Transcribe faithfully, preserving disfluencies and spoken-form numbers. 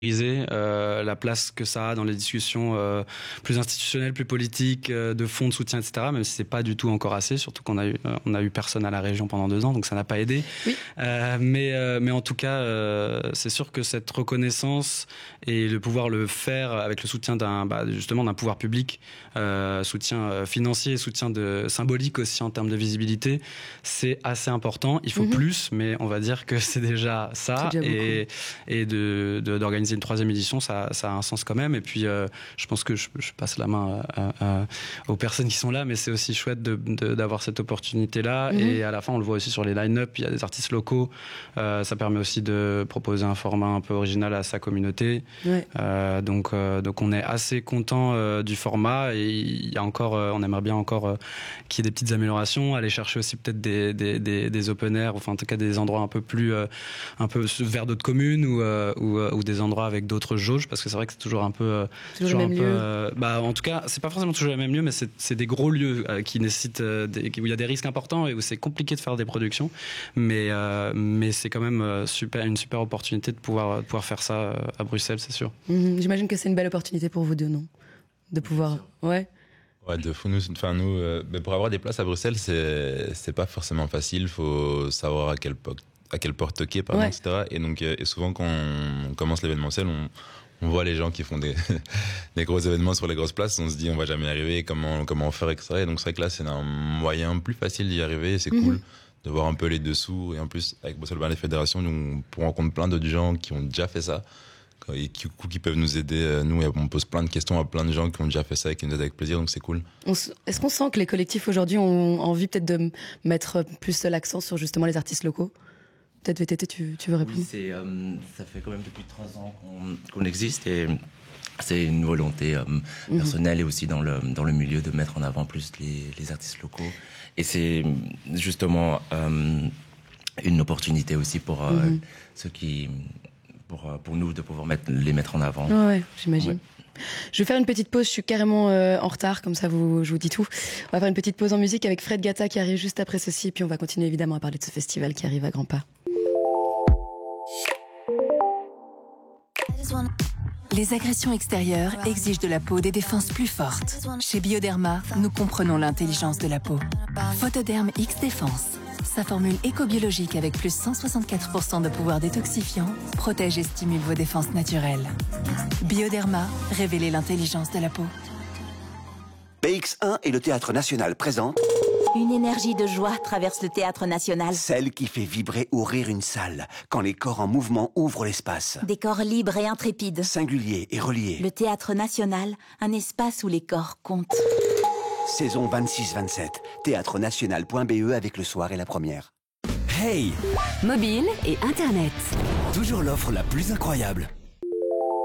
Euh, la place que ça a dans les discussions euh, plus institutionnelles, plus politiques, euh, de fonds de soutien, et cetera. Même si c'est pas du tout encore assez, surtout qu'on a eu, euh, on a eu personne à la région pendant deux ans, donc ça n'a pas aidé. Oui. Euh, mais, euh, mais en tout cas, euh, c'est sûr que cette reconnaissance et de pouvoir le faire avec le soutien d'un, bah, justement, d'un pouvoir public, euh, soutien financier, soutien de symbolique aussi en termes de visibilité, c'est assez important. Il faut mm-hmm. plus, mais on va dire que c'est déjà ça, c'est déjà et, et de, de, d'organiser une troisième édition, ça, ça a un sens quand même. Et puis, euh, je pense que je, je passe la main à, à, aux personnes qui sont là, mais c'est aussi chouette de, de, d'avoir cette opportunité-là. Mm-hmm. Et à la fin, on le voit aussi sur les line-up, il y a des artistes locaux. Euh, ça permet aussi de proposer un format un peu original à sa communauté. Ouais. Euh, donc, euh, donc, on est assez content euh, du format, et il y a encore, euh, on aimerait bien encore euh, qu'il y ait des petites améliorations, aller chercher aussi peut-être des, des, des, des open air, enfin en tout cas des endroits un peu plus, euh, un peu vers d'autres communes, ou, euh, ou, ou des endroits avec d'autres jauges, parce que c'est vrai que c'est toujours un peu, euh, toujours toujours le un même peu, lieu. Euh, bah en tout cas, c'est pas forcément toujours le même lieu, mais c'est, c'est des gros lieux euh, qui nécessitent, euh, des, où il y a des risques importants et où c'est compliqué de faire des productions, mais euh, mais c'est quand même euh, super, une super opportunité de pouvoir de pouvoir faire ça euh, à Bruxelles, c'est sûr. Mmh, j'imagine que c'est une belle opportunité pour vous deux, non? De pouvoir, ouais. Ouais, de fou. Nous, enfin nous, euh, mais pour avoir des places à Bruxelles, c'est c'est pas forcément facile. Faut savoir à quelle porte à quelle porte toquer, pardon, ouais. et cetera. Et donc, et souvent quand on commence l'événementiel, on on voit les gens qui font des des gros événements sur les grosses places. On se dit on va jamais y arriver. Comment comment faire, et cetera. Et donc c'est vrai que là, c'est un moyen plus facile d'y arriver. C'est mm-hmm. cool de voir un peu les dessous. Et en plus, avec Bruxelles Ballet Fédération, nous on rencontre plein d'autres gens qui ont déjà fait ça. Et qui, qui peuvent nous aider. Nous, on pose plein de questions à plein de gens qui ont déjà fait ça et qui nous aident avec plaisir, donc c'est cool. On, est-ce qu'on sent que les collectifs aujourd'hui ont envie peut-être de mettre plus l'accent sur justement les artistes locaux? Peut-être V T T, tu, tu veux répondre? Oui, c'est, euh, ça fait quand même depuis trois ans qu'on, qu'on existe, et c'est une volonté euh, mm-hmm. personnelle et aussi dans le, dans le milieu de mettre en avant plus les, les artistes locaux. Et c'est justement euh, une opportunité aussi pour euh, mm-hmm. ceux qui... Pour, pour nous de pouvoir mettre, les mettre en avant. Oh ouais, j'imagine. Ouais. Je vais faire une petite pause, je suis carrément euh, en retard, comme ça vous, je vous dis tout. On va faire une petite pause en musique avec Fred Gatta qui arrive juste après ceci, et puis on va continuer évidemment à parler de ce festival qui arrive à grands pas. Les agressions extérieures exigent de la peau des défenses plus fortes. Chez Bioderma, nous comprenons l'intelligence de la peau. Photoderm X Défense. Sa formule éco-biologique avec plus cent soixante-quatre pour cent de pouvoir détoxifiant protège et stimule vos défenses naturelles. Bioderma, révélez l'intelligence de la peau. B X un et le Théâtre National présentent... Une énergie de joie traverse le Théâtre National. Celle qui fait vibrer ou rire une salle, quand les corps en mouvement ouvrent l'espace. Des corps libres et intrépides. Singuliers et reliés. Le Théâtre National, un espace où les corps comptent. Saison vingt-six vingt-sept. théâtre national point b e avec le soir et la première. Hey! Mobile et Internet. Toujours l'offre la plus incroyable.